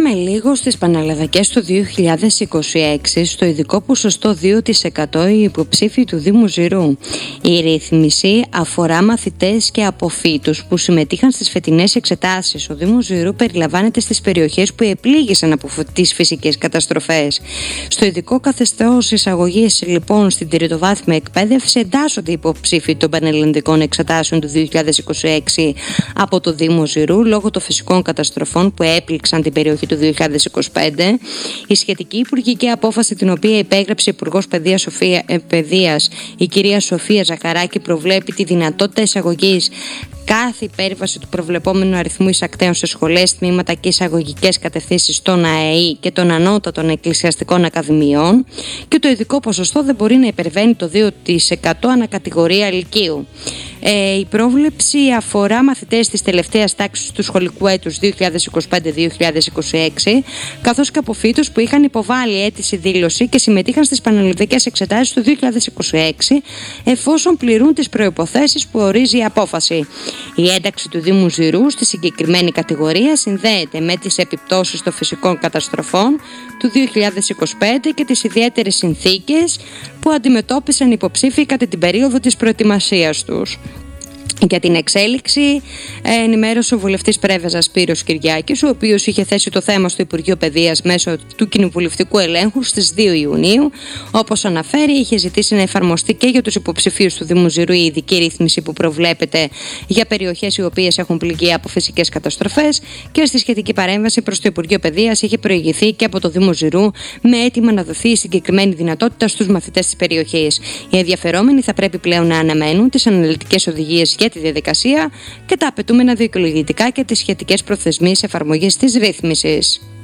Επιστρέφουμε λίγο στις πανελλαδικές το 2026 στο ειδικό ποσοστό 2% οι υποψήφοι του Δήμου Ζηρού. Η ρύθμιση αφορά μαθητές και αποφύτους που συμμετείχαν στις φετινές εξετάσεις. Ο Δήμος Ζηρού περιλαμβάνεται στις περιοχές που επλήγησαν από τις φυσικές καταστροφές. Στο ειδικό καθεστώς εισαγωγής λοιπόν στην τριτοβάθμια εκπαίδευση εντάσσονται οι υποψήφοι των πανελλαδικών εξετάσεων του 2026 από το Δήμο Ζηρού λόγω των φυσικών καταστροφών που έπληξαν την περιοχή του 2025. Η σχετική υπουργική απόφαση, την οποία υπέγραψε η Υπουργός Παιδείας η κυρία Σοφία Ζαχαράκη, προβλέπει τη δυνατότητα εισαγωγής κάθε υπέρβαση του προβλεπόμενου αριθμού εισακτέων σε σχολές, τμήματα και εισαγωγικές κατευθύνσεις των ΑΕΗ και των ανώτατων εκκλησιαστικών ακαδημιών, και το ειδικό ποσοστό δεν μπορεί να υπερβαίνει το 2% ανακατηγορία λυκείου. Η πρόβλεψη αφορά μαθητές της τελευταίας τάξης του σχολικού έτους 2025-2026, καθώς και αποφύτους που είχαν υποβάλει αίτηση δήλωση και συμμετείχαν στις πανελλαδικές εξετάσεις του 2026, εφόσον πληρούν τις προϋποθέσεις που ορίζει η απόφαση. Η ένταξη του Δήμου Ζηρού στη συγκεκριμένη κατηγορία συνδέεται με τις επιπτώσεις των φυσικών καταστροφών του 2025 και τις ιδιαίτερες συνθήκες που αντιμετώπισαν οι υποψήφοι κατά την περίοδο της προετοιμασίας τους. Για την εξέλιξη ενημέρωσε ο βουλευτής Πρέβεζας Σπύρος Κυριάκης, ο οποίος είχε θέσει το θέμα στο Υπουργείο Παιδείας μέσω του κοινοβουλευτικού ελέγχου στις 2 Ιουνίου. Όπως αναφέρει, είχε ζητήσει να εφαρμοστεί και για τους υποψηφίους του Δήμου Ζηρού η ειδική ρύθμιση που προβλέπεται για περιοχές οι οποίες έχουν πληγεί από φυσικές καταστροφές, και στη σχετική παρέμβαση προς το Υπουργείο Παιδείας είχε προηγηθεί και από το Δήμο Ζηρού με αίτημα να δοθεί η συγκεκριμένη δυνατότητα στους μαθητές της περιοχής. Οι ενδιαφερόμενοι θα πρέπει πλέον να αναμένουν τις αναλυτικές οδηγίες για τη διαδικασία και τα απαιτούμενα δικαιολογητικά και τις σχετικές προθεσμίες εφαρμογής της ρύθμισης.